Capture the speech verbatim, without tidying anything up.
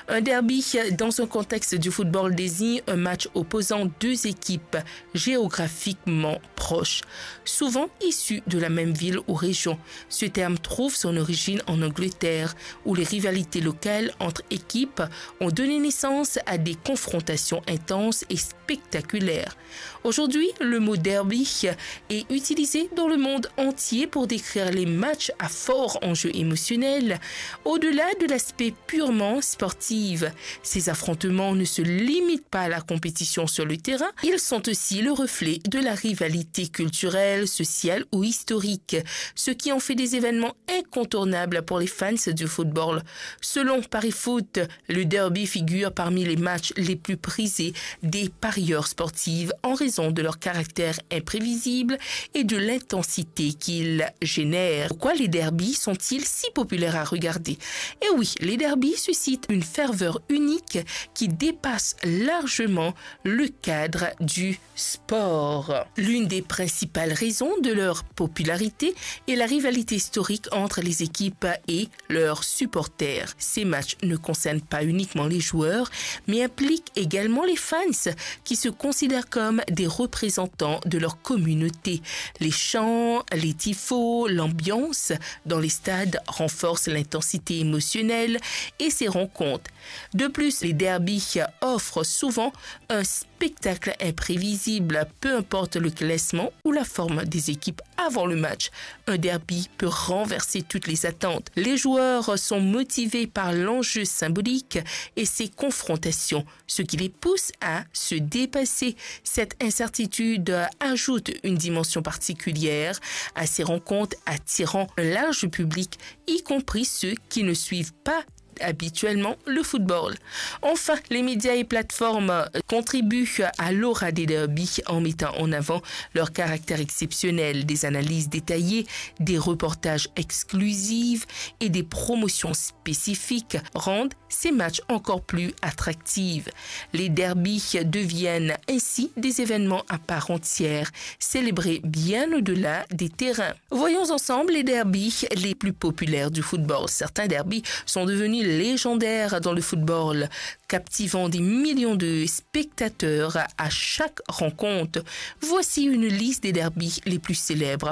Un derby, dans un contexte du football, désigne un match opposant deux équipes géographiquement proches, souvent issues de la même ville ou région. Ce terme trouve son origine en Angleterre, où les rivalités locales entre équipes ont donné naissance à des confrontations intenses et spectaculaires. Aujourd'hui, le mot derby est utilisé dans le monde entier pour décrire les matchs à fort enjeu émotionnel. Au-delà de l'aspect purement sportif, ces affrontements ne se limitent pas à la compétition sur le terrain, ils sont aussi le reflet de la rivalité culturelle, sociale ou historique, ce qui en fait des événements incontournables pour les fans du football. Selon Paris Foot, le derby figure parmi les matchs les plus prisés des parieurs sportifs en raison de leur caractère imprévisible et de l'intensité qu'ils génèrent. Pourquoi les derbys sont-ils si populaires à regarder? Eh oui, les derbys suscitent une ferveur unique qui dépasse largement le cadre du sport. L'une des principales raisons de leur popularité est la rivalité historique entre les équipes et leurs supporters. Ces matchs ne concernent pas uniquement les joueurs, mais impliquent également les fans qui se considèrent comme des représentants de leur communauté. Les chants, les tifos, l'ambiance dans les stades renforcent l'intensité émotionnelle et ces rencontres. De plus, les derbys offrent souvent un spectacle imprévisible, peu importe le classement ou la forme des équipes avant le match. Un derby peut renverser toutes les attentes. Les joueurs sont motivés par l'enjeu symbolique et ses confrontations, ce qui les pousse à se dépasser. Cette incertitude ajoute une dimension particulière à ces rencontres, attirant un large public, y compris ceux qui ne suivent pas habituellement le football. Enfin, les médias et plateformes contribuent à l'aura des derbys en mettant en avant leur caractère exceptionnel. Des analyses détaillées, des reportages exclusifs et des promotions spécifiques rendent ces matchs encore plus attractifs. Les derbys deviennent ainsi des événements à part entière, célébrés bien au-delà des terrains. Voyons ensemble les derbys les plus populaires du football. Certains derbys sont devenus légendaires dans le football, captivant des millions de spectateurs à chaque rencontre. Voici une liste des derbys les plus célèbres